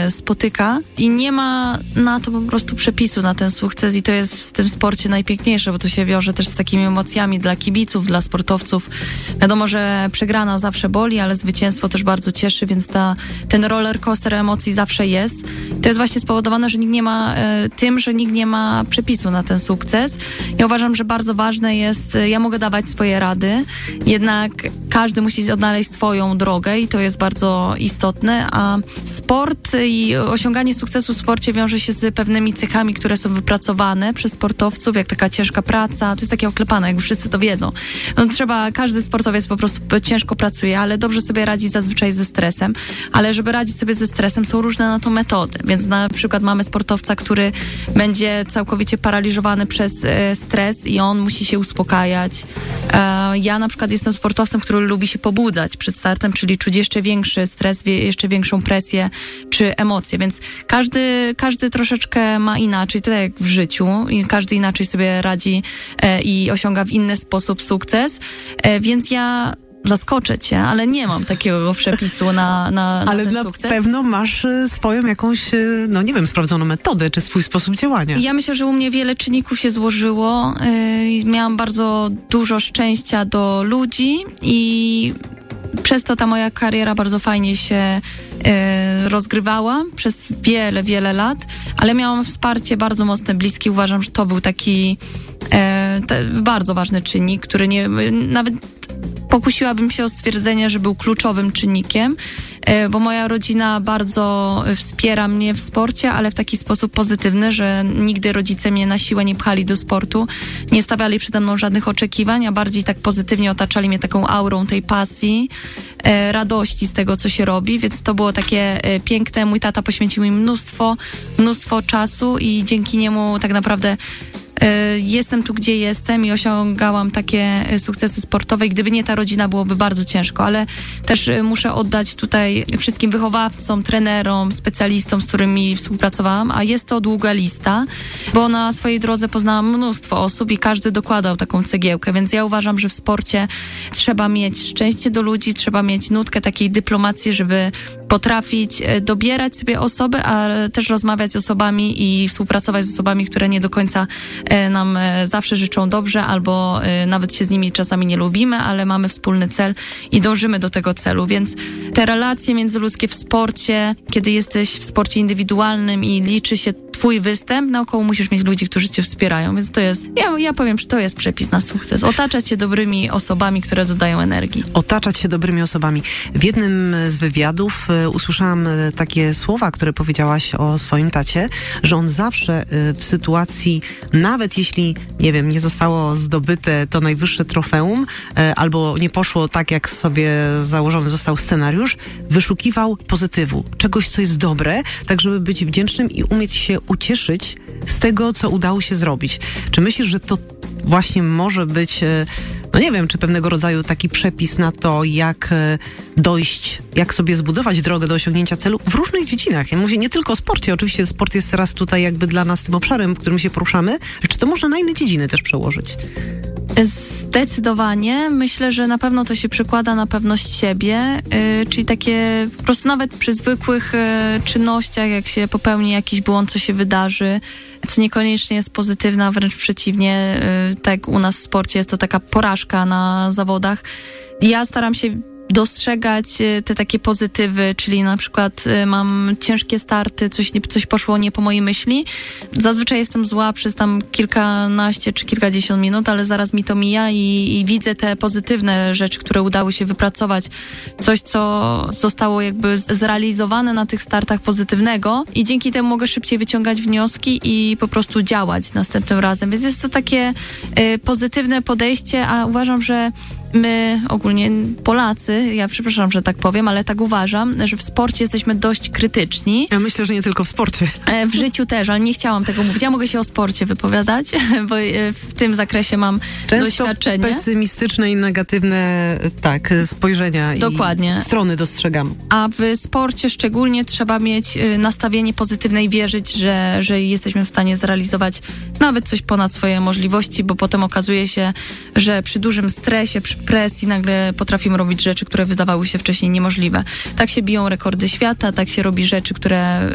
spotyka i nie ma na to po prostu przepisu na ten sukces i to jest w tym sporcie najpiękniejsze, bo to się wiąże też z takimi emocjami dla kibiców, dla sportowców. Wiadomo, że przegrana zawsze boli, ale zwycięstwo też bardzo cieszy, więc ten roller coaster emocji zawsze jest. To jest właśnie spowodowane, że nikt nie ma przepisu na ten sukces. Ja uważam, że bardzo ważne jest, ja mogę dawać swoje rady, jednak każdy musi odnaleźć swoją drogę i to jest bardzo istotne, a sport i osiąganie sukcesu w sporcie wiąże się z pewnymi cechami, które są wypracowane przez sportowców, jak taka ciężka praca, to jest takie oklepane, jak wszyscy to wiedzą. Każdy sportowiec po prostu ciężko pracuje, ale dobrze sobie radzi zazwyczaj ze stresem, ale żeby radzić sobie ze stresem, są różne na to metody, więc na przykład mamy sportowca, który będzie całkowicie paraliżowany przez stres i on musi się uspokajać. Ja na przykład jestem sportowcem, który lubi się pobudzać przed startem, czyli czuć jeszcze większy stres, jeszcze większą presję czy emocje, więc każdy troszeczkę ma inaczej, to tak jak w życiu i każdy inaczej sobie radzi i osiąga w inny sposób sukces, więc ja zaskoczę cię, ale nie mam takiego przepisu na ale ten na sukces. pewno masz swoją jakąś, sprawdzoną metodę, czy swój sposób działania. Ja myślę, że u mnie wiele czynników się złożyło. Miałam bardzo dużo szczęścia do ludzi i przez to ta moja kariera bardzo fajnie się rozgrywała przez wiele, wiele lat, ale miałam wsparcie bardzo mocne, bliskie. Uważam, że to był taki bardzo ważny czynnik, który nawet pokusiłabym się o stwierdzenie, że był kluczowym czynnikiem, bo moja rodzina bardzo wspiera mnie w sporcie, ale w taki sposób pozytywny, że nigdy rodzice mnie na siłę nie pchali do sportu, nie stawiali przede mną żadnych oczekiwań, a bardziej tak pozytywnie otaczali mnie taką aurą tej pasji, radości z tego, co się robi, więc to było takie piękne. Mój tata poświęcił mi mnóstwo czasu i dzięki niemu tak naprawdę jestem tu, gdzie jestem i osiągałam takie sukcesy sportowe. Gdyby nie ta rodzina, byłoby bardzo ciężko, ale też muszę oddać tutaj wszystkim wychowawcom, trenerom, specjalistom, z którymi współpracowałam, a jest to długa lista, bo na swojej drodze poznałam mnóstwo osób i każdy dokładał taką cegiełkę, więc ja uważam, że w sporcie trzeba mieć szczęście do ludzi, trzeba mieć nutkę takiej dyplomacji, żeby potrafić dobierać sobie osoby, a też rozmawiać z osobami i współpracować z osobami, które nie do końca nam zawsze życzą dobrze, albo nawet się z nimi czasami nie lubimy, ale mamy wspólny cel i dążymy do tego celu, więc te relacje międzyludzkie w sporcie, kiedy jesteś w sporcie indywidualnym i liczy się twój występ, naokoło musisz mieć ludzi, którzy cię wspierają, więc to jest, ja powiem, że to jest przepis na sukces. Otaczać się dobrymi osobami, które dodają energii. Otaczać się dobrymi osobami. W jednym z wywiadów usłyszałam takie słowa, które powiedziałaś o swoim tacie, że on zawsze w sytuacji, nawet jeśli, nie zostało zdobyte to najwyższe trofeum, albo nie poszło tak, jak sobie założony został scenariusz, wyszukiwał pozytywu, czegoś, co jest dobre, tak żeby być wdzięcznym i umieć się ucieszyć z tego, co udało się zrobić. Czy myślisz, że to właśnie może być, czy pewnego rodzaju taki przepis na to, jak dojść, jak sobie zbudować drogę do osiągnięcia celu w różnych dziedzinach? Ja mówię nie tylko o sporcie, oczywiście sport jest teraz tutaj jakby dla nas tym obszarem, w którym się poruszamy, czy to można na inne dziedziny też przełożyć? Zdecydowanie. Myślę, że na pewno to się przekłada na pewność siebie, czyli takie po prostu nawet przy zwykłych czynnościach, jak się popełni jakiś błąd, co się wydarzy, co niekoniecznie jest pozytywna, wręcz przeciwnie, tak u nas w sporcie jest to taka porażka na zawodach. Ja staram się dostrzegać te takie pozytywy, czyli na przykład mam ciężkie starty, coś poszło nie po mojej myśli. Zazwyczaj jestem zła przez tam kilkanaście czy kilkadziesiąt minut, ale zaraz mi to mija i widzę te pozytywne rzeczy, które udało się wypracować. Coś, co zostało jakby zrealizowane na tych startach pozytywnego i dzięki temu mogę szybciej wyciągać wnioski i po prostu działać następnym razem. Więc jest to takie pozytywne podejście, a uważam, że my, ogólnie Polacy, ja przepraszam, że tak powiem, ale tak uważam, że w sporcie jesteśmy dość krytyczni. Ja myślę, że nie tylko w sporcie. W życiu też, ale nie chciałam tego mówić. Ja mogę się o sporcie wypowiadać, bo w tym zakresie mam doświadczenie. Często pesymistyczne i negatywne spojrzenia. Dokładnie. I strony dostrzegam. A w sporcie szczególnie trzeba mieć nastawienie pozytywne i wierzyć, że jesteśmy w stanie zrealizować nawet coś ponad swoje możliwości, bo potem okazuje się, że przy dużym stresie, przy presji nagle potrafimy robić rzeczy, które wydawały się wcześniej niemożliwe. Tak się biją rekordy świata, tak się robi rzeczy, które